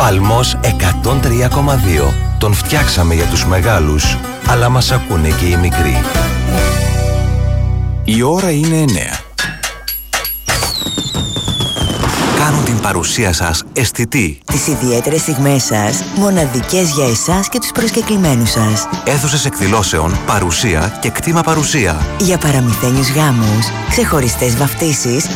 Παλμός 103,2. Τον φτιάξαμε για τους μεγάλους, αλλά μας ακούνε και οι μικροί. Η ώρα είναι 9. Κάνουν την παρουσία σας αισθητή. Τις ιδιαίτερες στιγμές σας, μοναδικές για εσάς και τους προσκεκλημένους σας. Αίθουσες εκδηλώσεων, παρουσία και κτήμα παρουσία. Για παραμυθένιους γάμους, ξεχωριστές βαφτίσεις